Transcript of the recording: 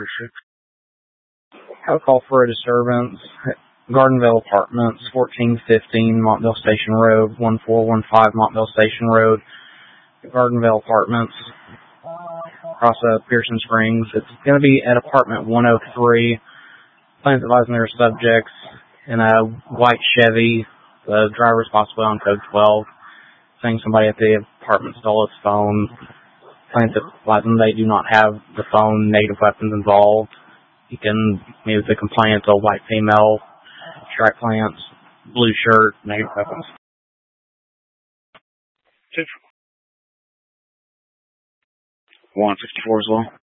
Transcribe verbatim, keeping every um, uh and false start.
Have a call for a disturbance. Gardenville Apartments, fourteen fifteen Montville Station Road, one four one five Montville Station Road. Gardenville Apartments, across uh, Pearson Springs. It's going to be at apartment one oh three. Plans advising their subjects in a white Chevy. The driver's possibly on code twelve. Saying somebody at the apartment stole his phone. Plans advising they do not have the phone, negative weapons involved. You can meet with the complainant, a white female, striped plants, blue shirt, negative weapons. one fifty-four as well.